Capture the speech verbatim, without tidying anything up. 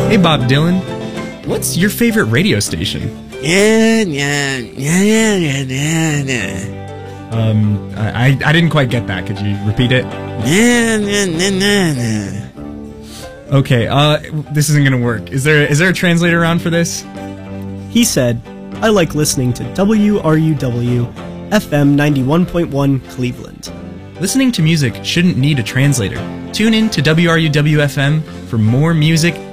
Hey Bob Dylan, what's your favorite radio station? Yeah, yeah, yeah, yeah, yeah, yeah. Um, I, I didn't quite get that. Could you repeat it? Yeah, yeah, yeah, yeah. Okay, uh, this isn't gonna work. Is there is there a translator around for this? He said, I like listening to W R U W F M ninety-one point one Cleveland. Listening to music shouldn't need a translator. Tune in to W R U W F M for more music